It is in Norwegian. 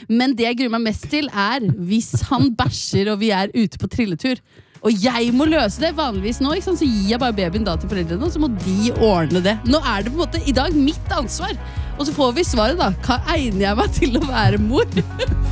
Men det jeg gruer meg mest til hvis han bæsjer og vi ute på trilletur. Og jeg må løse det vanligvis nå, ikke sant? Så gir jeg bare babyen da til foreldrene, og så må de ordne det. Nå det på en måte i dag mitt ansvar. Og så får vi svaret da, hva egner jeg meg til å være mor?